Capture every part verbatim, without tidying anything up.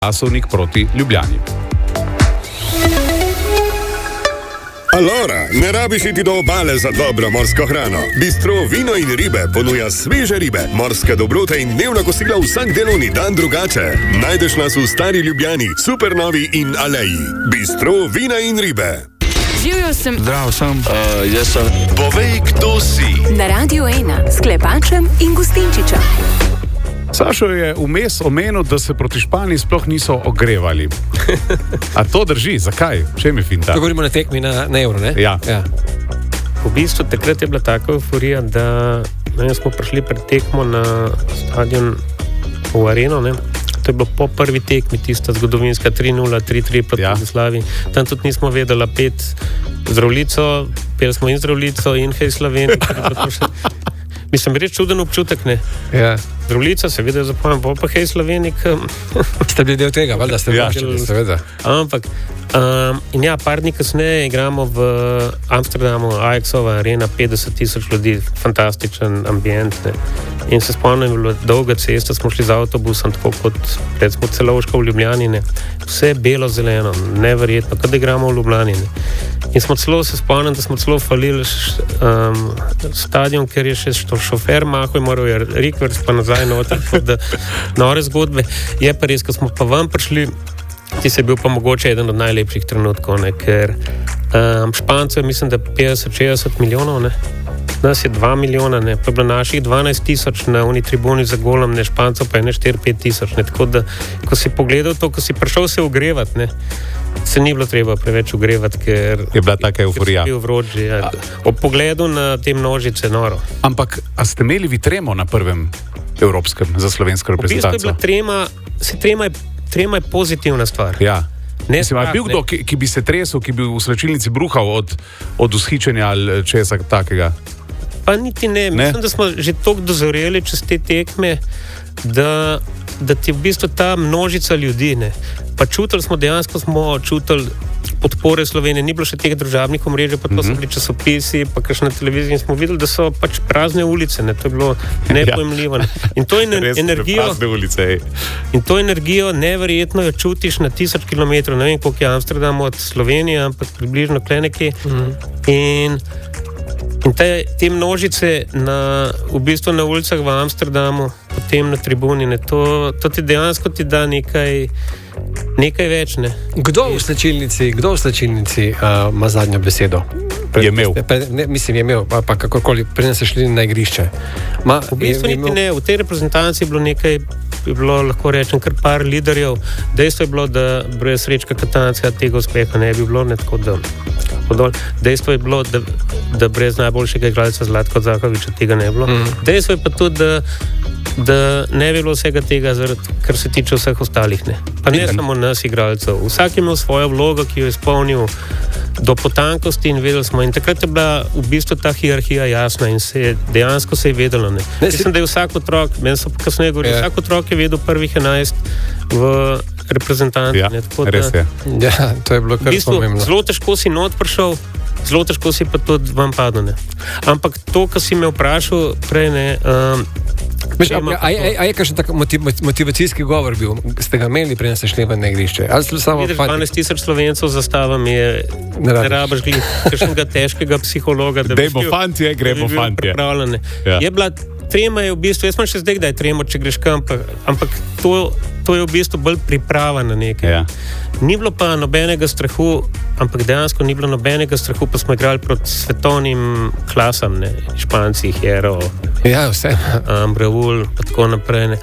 Časovnik proti Ljubljani. Alora, ne rabiš iti do obale za dobro morsko hrano. Bistro Vino in ribe ponuja sveže ribe, morske dobrote in dnevna kosila vsak delovni dan drugače. Najdeš nas v Stari Ljubljani, Supernovi in Aleji. Bistro Vina in ribe. Živjo sem. Zdrav sem. Uh, jaz sem. Povej, kdo si. Na Radiu ena s Klepačem in Gustinčičem. Sašo je vmes omenil, da se proti Španiji sploh niso ogrevali. A to drži? Zakaj? Čem je finta? To govorimo na tekmi na, na Euro, ne? Ja. ja. V bistvu takrat je bila taka euforija, da ne, smo prišli pred tekmo na stadion v Areno, ne? To je bilo po prvi tekmi, tista zgodovinska tri nula, tri tri proti Ja. Jugoslaviji. Tam tudi nismo vedeli pet zdravljico, peli smo in zdravljico in hej Slovenija. Mislim, reč čuden občutek, ne? ja. Zdravljica, seveda zapomnim, pa hej Slovenik. Ste bili del tega, valjda ste Ja. vprašali, seveda. Ampak, um, in ja, par dni kasneje igramo v Amsterdamu, Ajaxova arena, petdeset tisoč ljudi, fantastičen ambient, ne. In se spomnim, je bila dolga cesta, smo šli z avtobusom, tako kot recimo Celovška v Ljubljani, ne. Vse belo-zeleno, neverjetno, kot da igramo v Ljubljani, ne. In smo celo, se spomnim, da smo celo falili um, stadion, ker je še šofer mahal in moral je rikvers pa nazaj noter, da nore zgodbe. Je pa res, ko smo pa vam prišli, ti se je bil pa mogoče eden od najlepših trenutkov, ne, ker um, Špancev je, mislim, da petdeset šestdeset milijonov, ne. Nas je dva milijona, ne, pa je bilo naših dvanajst tisoč na uni tribuni za golom, ne, Špancov pa je ne štiri pet tisoč, ne, tako da, ko si pogledal to, ko si prišel se ogrevati, ne, se ni bilo treba preveč ogrevati, ker Je bila taka euforija. ker si bil vroči, ja. Ob pogledu na te množice noro. Ampak, a ste imeli vi tremo na prvem evropskem za slovensko V bistvu je reprezentanco? bila trema, se trema je, trema je pozitivna stvar. Ja. Ne Mislim, a je strah, bil ne. kdo, ki, ki bi se tresel, ki bi v slačilnici bruhal od, od ushičenja ali česa takega? Pa niti ne. Ne? Mislim, da smo že toliko dozoreli čez te tekme, da, da ti v bistvu ta množica ljudi, ne. Pa čutili smo, dejansko smo čutili podpore Slovenije, ni bilo še teh družabnih omrežij, pa to mm-hmm. so bili časopisi, pa kakšne televizije in smo videli, da so pač prazne ulice, ne. To je bilo nepojmljivo. Ne. In to ener, Res, energijo, prazne ulice, ej. in to energijo neverjetno jo čutiš na tisoč kilometrov, ne vem, koliko je Amsterdam od Slovenije, ampak približno kle nekje. Mm-hmm. In In te, te množice na, v bistvu na ulicah v Amsterdamu, potem na tribuni, ne, to, to ti dejansko ti da nekaj, nekaj več. Ne. Kdo v slačilnici, kdo v slačilnici uh, ima zadnjo besedo? Je imel. Pre, ne, mislim, je imel, pa, pa kakorkoli, preden ste šli na igrišče. Ma, V bistvu je, je niti imel, ne, v tej reprezentanci je bilo nekaj, je bilo, lahko rečem, kar par liderjev. Dejstvo je bilo, da brez Srečka Katanca tega uspeha ne bi bilo, ne, tako da podol. Dejstvo je bilo, da, da brez najboljšega igralca Zlatka Zahoviča tega ne bi bilo. Mm. Dejstvo je pa tudi, da, da ne bi bilo vsega tega, zaradi, kar se tiče vseh ostalih. Ne. Pa ne samo nas igralcev. Vsak je imel svojo vlogo, ki jo je izpolnil do potankosti in vedeli smo. In takrat je bila v bistvu ta hierarhija jasna in se je, dejansko se je vedelo. Ne. Ne, Mislim, da je vsak otrok, meni so kasneje govorili, Ja. vsak otrok je vedel prvih enajst v reprezentanci. Ja, ne, tako res da, je. ja, to je bilo v kar bistvu, pomembno. zelo težko si not prišel, zelo težko si pa tudi vam padel. Ne. Ampak to, kar si me vprašal prej, ne, um, Veš, če a, ima a, a, a je kakšen tak motiv, motivacijski govor bil, ste ga imeli, preden ste šli na igrišče? Ali ste samo vidiš, fajn? dvanajst tisoč Slovencev za stavom je, Ne rabiš. ne rabiš glih kakšnega težkega psihologa, da bi Dajmo bil- fantje, da bi gremo bil fantje. pripravljen, ne. Ja. Je bila trema je v bistvu, jaz sem še zdaj, da je tremo, če greš kam, ampak, ampak to, to je v bistvu bolj priprava na nekaj. Ja. Ni bilo pa nobenega strahu, ampak dejansko ni bilo nobenega strahu, pa smo igrali proti svetovnim klasam, ne, Španci, Hero, Ja, vse. um, Braul, pa tako naprej. Ne.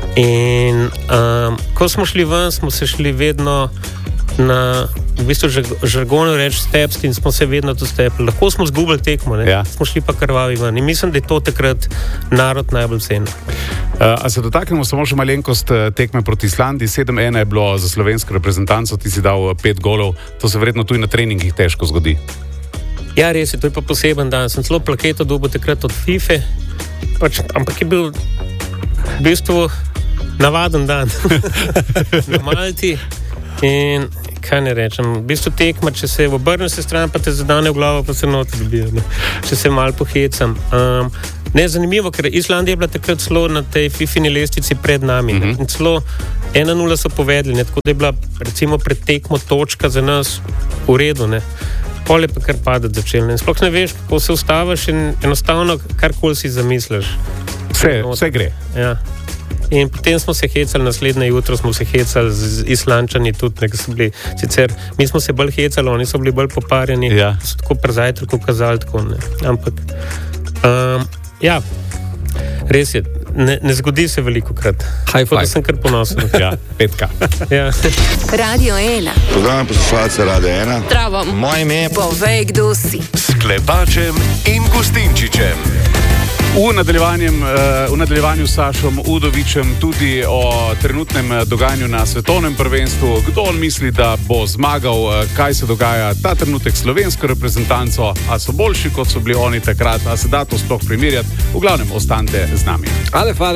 In um, ko smo šli ven, smo se šli vedno na, v bistvu žargonu reči stepsti in smo se vedno to stepli. Lahko smo zgubili tekmo, ne. Ja. Smo šli pa krvavi ven. In mislim, da je to takrat narod najbolj cenil. Uh, a se dotaknemo samo še malenkost eh, tekme proti Islandiji. sedem ena je bilo za slovensko reprezentanco, ti si dal eh, pet golov. To se verjetno tudi na treningih težko zgodi. Ja, res je, to je pa poseben dan. Sem celo plaketo dobil takrat od FIFA, pač, ampak je bil v bistvu navaden dan na Malti. In kaj ne rečem, v bistvu tekma, če se obrne se stran, pa te zadane v glavo, pa se noter dobijo, ne. Če se malo pohecam. Um, ne, zanimivo, ker Islandija je bila takrat celo na tej fifini lestvici pred nami. Mm-hmm. In celo ena nula so povedali, ne, tako da je bila recimo pred tekmo točka za nas v redu, ne. Pol je pa kar padati začel. Ne. Sploh ne veš, kako se ustaviš in enostavno karkoli si zamisliš. Vse, vse gre. Ja. In potem smo se hecali, naslednje jutro smo se hecali z Islančani tudi, ne, so bili, sicer mi smo se bolj hecali, oni so bili bolj poparjeni, Ja. so tako pri zajtrku kazali, tako ne. Ampak, um, ja, res je, ne, ne zgodi se veliko krat. High Tako da five. sem kar ponosen. Ja, petka. Ja. Radio ena. Pozdravljam poslušalce Radia ena. Zdravo. Moje ime je Povej, kdo si. S Klepačem in Gustinčičem. V, nadaljevanjem, eh, v nadaljevanju s Sašom Udovičem tudi o trenutnem eh, dogajanju na svetovnem prvenstvu. Kdo on misli, da bo zmagal, eh, kaj se dogaja ta trenutek s slovensko reprezentanco, a so boljši, kot so bili oni takrat, a se da to sploh primerjati. V glavnem, ostanite z nami. Ale,